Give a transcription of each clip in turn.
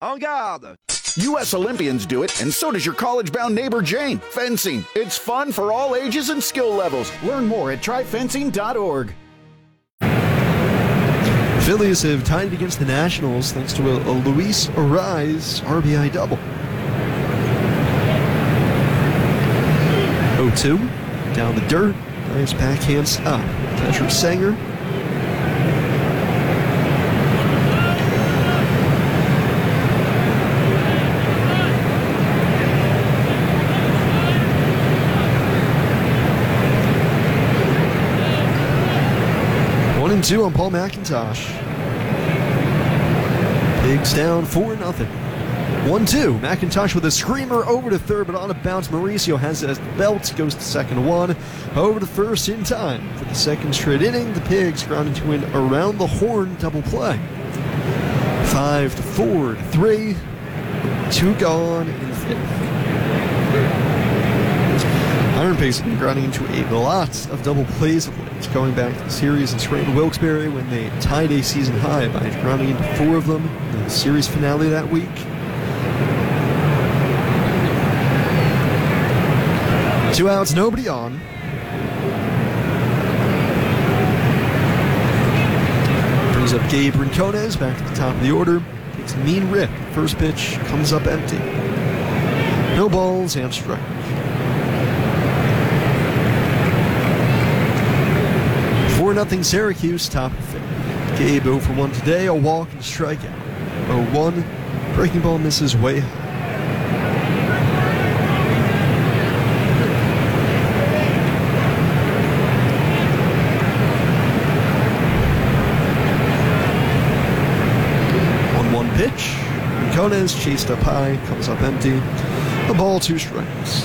En garde! U.S. Olympians do it, and so does your college-bound neighbor Jane. Fencing. It's fun for all ages and skill levels. Learn more at tryfencing.org. Phillies have tied it against the Nationals thanks to a Luis Arraez RBI double. 0-2, down the dirt, nice backhands up. Catcher Sanger. One and two on Paul McIntosh. Pigs down 4-0. 1-2. McIntosh with a screamer over to third, but on a bounce. Mauricio has a belt, goes to second one. Over to first in time. For the second straight inning, the Pigs grounded to win around the horn double play. 5-4 to 3. 2 gone in the fifth. Iron Pigs have been grounding into a lot of double plays of late. Going back to the series in Scranton Wilkes-Barre when they tied a season high by grounding into 4 of them in the series finale that week. Two outs, nobody on. Brings up Gabe Rincones back to the top of the order. Takes a mean rip. First pitch comes up empty. No balls and strike. 4-0 Syracuse, top of the fifth. Gabe 0 for 1 today, a walk and a strikeout. 0-1, breaking ball misses way high. Pitch. Rincones chased up high, comes up empty. The ball, 2 strikes.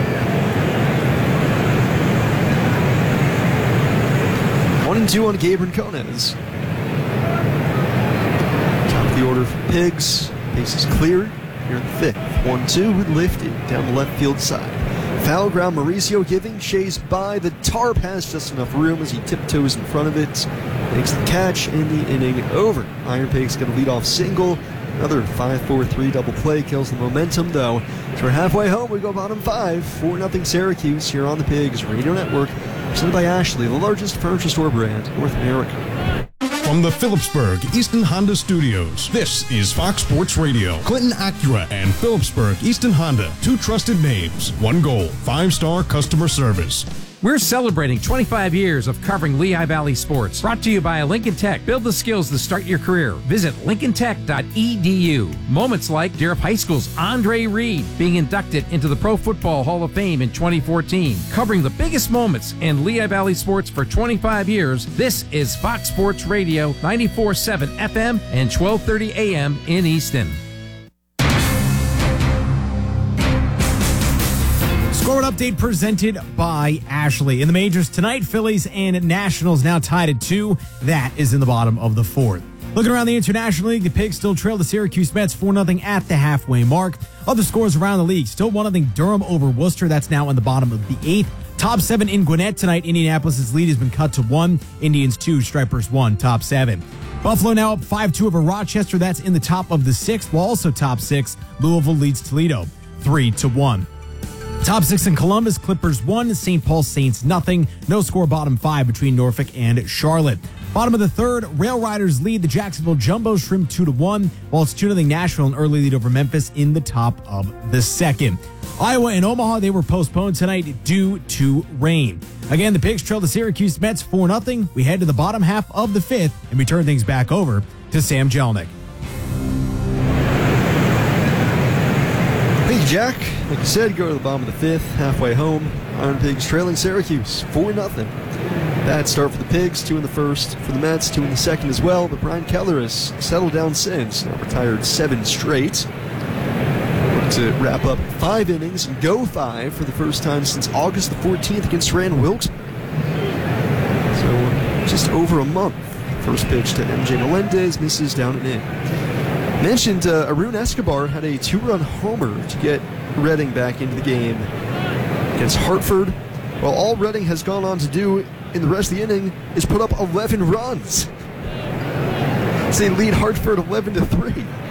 One and two on Gabe Rincones. Top of the order for Pigs. Bases cleared here in the fifth. 1-2 lifted down the left field side. Foul ground, Mauricio giving chase by. The tarp has just enough room as he tiptoes in front of it. Makes the catch in the inning over. Iron Pigs get a leadoff single. Another 5-4-3 double play kills the momentum, though. So we're halfway home. We go bottom 5. 4-0 Syracuse here on the Pigs Radio Network. Presented by Ashley, the largest furniture store brand in North America. From the Phillipsburg Easton Honda Studios, this is Fox Sports Radio. Clinton Acura and Phillipsburg Easton Honda, 2 trusted names, 1 goal, 5-star customer service. We're celebrating 25 years of covering Lehigh Valley sports. Brought to you by Lincoln Tech. Build the skills to start your career. Visit lincolntech.edu. Moments like Derup High School's Andre Reed being inducted into the Pro Football Hall of Fame in 2014. Covering the biggest moments in Lehigh Valley sports for 25 years, this is Fox Sports Radio, 94.7 FM and 1230 AM in Easton. Score update presented by Ashley. In the majors tonight, Phillies and Nationals now tied at 2. That is in the bottom of the 4th. Looking around the International League, the Pigs still trail the Syracuse Mets 4-0 at the halfway mark. Other scores around the league, still 1-0 Durham over Worcester. That's now in the bottom of the 8th. Top 7 in Gwinnett tonight. Indianapolis' lead has been cut to 1. Indians 2, Stripers 1, top 7. Buffalo now up 5-2 over Rochester. That's in the top of the 6th. While also top 6, Louisville leads Toledo 3-1. Top 6 in Columbus, Clippers 1, St. Paul Saints nothing. No score bottom 5 between Norfolk and Charlotte. Bottom of the 3rd, Rail Riders lead the Jacksonville Jumbo Shrimp 2-1, while it's 2-0 Nashville, an early lead over Memphis in the top of the 2nd. Iowa and Omaha, they were postponed tonight due to rain. Again, the Pigs trail the Syracuse Mets 4-0. We head to the bottom half of the 5th, and we turn things back over to Sam Jelnick. Thank you, Jack. Like you said, go to the bottom of the 5th, halfway home. Iron Pigs trailing Syracuse 4-0. Bad start for the Pigs, 2 in the 1st. For the Mets, 2 in the 2nd as well. But Brian Keller has settled down since. Now retired 7 straight. To wrap up 5 innings and go 5 for the first time since August the 14th against Rand Wilkes. So just over a month. First pitch to MJ Melendez, misses down and in. Mentioned Arun Escobar had a 2-run homer to get Reading back into the game against Hartford. Well, all Reading has gone on to do in the rest of the inning is put up 11 runs. So they lead Hartford 11-3.